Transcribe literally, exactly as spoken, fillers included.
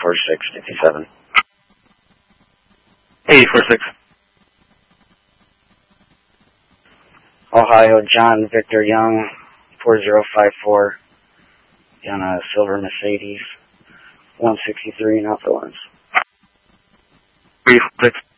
four six fifty-seven. eight four six. Ohio, John Victor Young, four zero five four, on a silver Mercedes, one sixty-three in Alpha Lens. three four six.